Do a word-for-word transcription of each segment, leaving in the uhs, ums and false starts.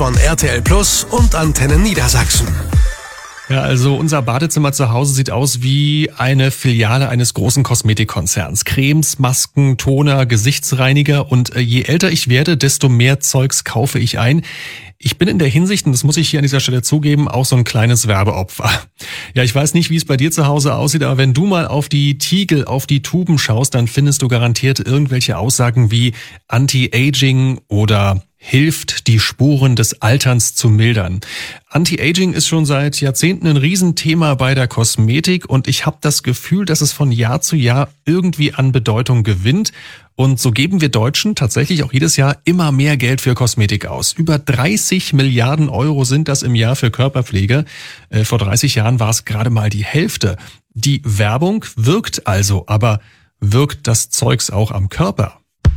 Von R T L Plus und Antenne Niedersachsen. Ja, also unser Badezimmer zu Hause sieht aus wie eine Filiale eines großen Kosmetikkonzerns. Cremes, Masken, Toner, Gesichtsreiniger und je älter ich werde, desto mehr Zeugs kaufe ich ein. Ich bin in der Hinsicht, und das muss ich hier an dieser Stelle zugeben, auch so ein kleines Werbeopfer. Ja, ich weiß nicht, wie es bei dir zu Hause aussieht, aber wenn du mal auf die Tiegel, auf die Tuben schaust, dann findest du garantiert irgendwelche Aussagen wie Anti-Aging oder hilft, die Spuren des Alterns zu mildern. Anti-Aging ist schon seit Jahrzehnten ein Riesenthema bei der Kosmetik und ich habe das Gefühl, dass es von Jahr zu Jahr irgendwie an Bedeutung gewinnt. Und so geben wir Deutschen tatsächlich auch jedes Jahr immer mehr Geld für Kosmetik aus. Über dreißig Milliarden Euro sind das im Jahr für Körperpflege. Äh, vor dreißig Jahren war es gerade mal die Hälfte. Die Werbung wirkt also, aber wirkt das Zeugs auch am Körper?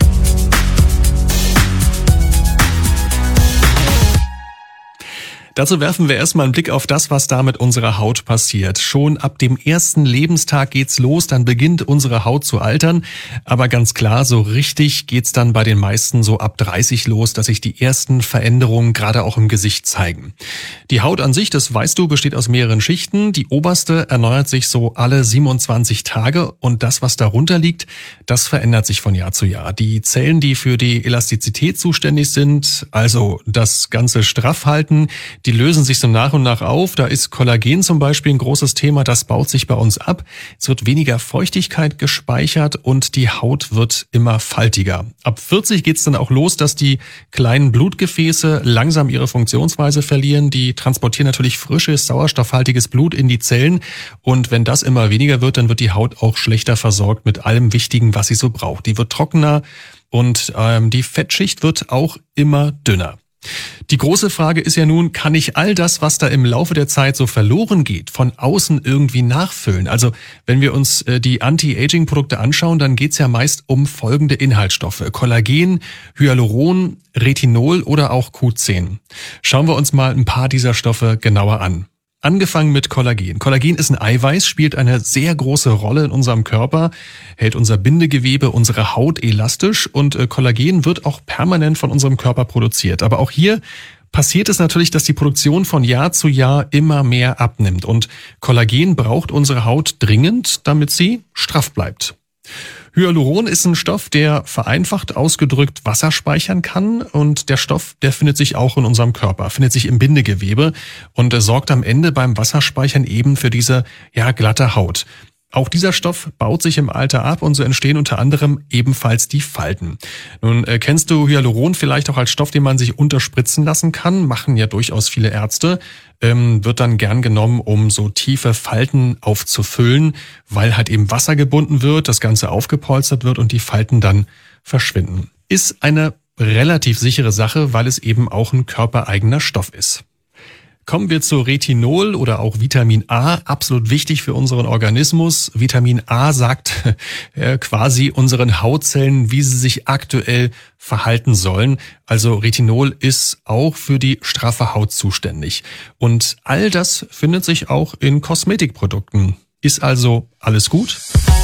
Dazu werfen wir erstmal einen Blick auf das, was da mit unserer Haut passiert. Schon ab dem ersten Lebenstag geht's los, dann beginnt unsere Haut zu altern. Aber ganz klar, so richtig geht's dann bei den meisten so ab dreißig los, dass sich die ersten Veränderungen gerade auch im Gesicht zeigen. Die Haut an sich, das weißt du, besteht aus mehreren Schichten. Die oberste erneuert sich so alle siebenundzwanzig Tage und das, was darunter liegt, das verändert sich von Jahr zu Jahr. Die Zellen, die für die Elastizität zuständig sind, also das Ganze straff halten, die lösen sich so nach und nach auf. Da ist Kollagen zum Beispiel ein großes Thema, das baut sich bei uns ab. Es wird weniger Feuchtigkeit gespeichert und die Haut wird immer faltiger. Ab vierzig geht's dann auch los, dass die kleinen Blutgefäße langsam ihre Funktionsweise verlieren. Die transportieren natürlich frisches, sauerstoffhaltiges Blut in die Zellen. Und wenn das immer weniger wird, dann wird die Haut auch schlechter versorgt mit allem Wichtigen, was sie so braucht. Die wird trockener und ähm, die Fettschicht wird auch immer dünner. Die große Frage ist ja nun, kann ich all das, was da im Laufe der Zeit so verloren geht, von außen irgendwie nachfüllen? Also wenn wir uns äh, die Anti-Aging-Produkte anschauen, dann geht's ja meist um folgende Inhaltsstoffe: Kollagen, Hyaluron, Retinol oder auch Q zehn. Schauen wir uns mal ein paar dieser Stoffe genauer an. Angefangen mit Kollagen. Kollagen ist ein Eiweiß, spielt eine sehr große Rolle in unserem Körper, hält unser Bindegewebe, unsere Haut elastisch und Kollagen wird auch permanent von unserem Körper produziert. Aber auch hier passiert es natürlich, dass die Produktion von Jahr zu Jahr immer mehr abnimmt und Kollagen braucht unsere Haut dringend, damit sie straff bleibt. Hyaluron ist ein Stoff, der vereinfacht ausgedrückt Wasser speichern kann und der Stoff, der findet sich auch in unserem Körper, findet sich im Bindegewebe und sorgt am Ende beim Wasserspeichern eben für diese ja glatte Haut. Auch dieser Stoff baut sich im Alter ab und so entstehen unter anderem ebenfalls die Falten. Nun äh, kennst du Hyaluron vielleicht auch als Stoff, den man sich unterspritzen lassen kann, machen ja durchaus viele Ärzte, ähm, wird dann gern genommen, um so tiefe Falten aufzufüllen, weil halt eben Wasser gebunden wird, das Ganze aufgepolstert wird und die Falten dann verschwinden. Ist eine relativ sichere Sache, weil es eben auch ein körpereigener Stoff ist. Kommen wir zu Retinol oder auch Vitamin A, absolut wichtig für unseren Organismus. Vitamin A sagt äh, quasi unseren Hautzellen, wie sie sich aktuell verhalten sollen. Also Retinol ist auch für die straffe Haut zuständig. Und all das findet sich auch in Kosmetikprodukten. Ist also alles gut?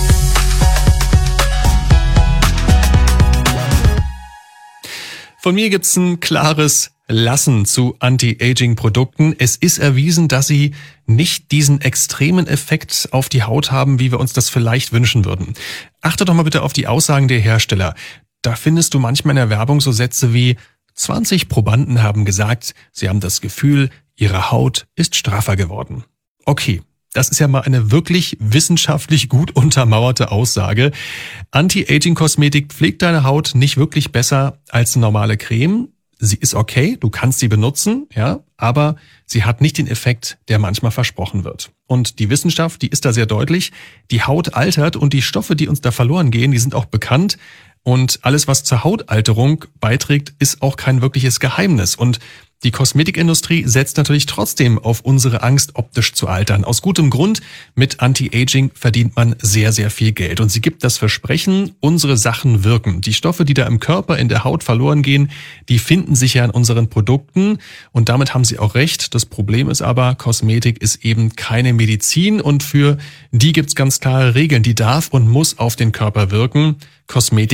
Von mir gibt's ein klares Lassen zu Anti-Aging-Produkten. Es ist erwiesen, dass sie nicht diesen extremen Effekt auf die Haut haben, wie wir uns das vielleicht wünschen würden. Achte doch mal bitte auf die Aussagen der Hersteller. Da findest du manchmal in der Werbung so Sätze wie: zwanzig Probanden haben gesagt, sie haben das Gefühl, ihre Haut ist straffer geworden. Okay. Das ist ja mal eine wirklich wissenschaftlich gut untermauerte Aussage. Anti-Aging-Kosmetik pflegt deine Haut nicht wirklich besser als eine normale Creme. Sie ist okay, du kannst sie benutzen, ja, aber sie hat nicht den Effekt, der manchmal versprochen wird. Und die Wissenschaft, die ist da sehr deutlich. Die Haut altert und die Stoffe, die uns da verloren gehen, die sind auch bekannt. Und alles, was zur Hautalterung beiträgt, ist auch kein wirkliches Geheimnis. Und die Kosmetikindustrie setzt natürlich trotzdem auf unsere Angst, optisch zu altern. Aus gutem Grund, mit Anti-Aging verdient man sehr, sehr viel Geld. Und sie gibt das Versprechen, unsere Sachen wirken. Die Stoffe, die da im Körper, in der Haut verloren gehen, die finden sich ja in unseren Produkten. Und damit haben sie auch recht. Das Problem ist aber, Kosmetik ist eben keine Medizin. Und für die gibt's ganz klare Regeln. Die darf und muss auf den Körper wirken. Kosmetik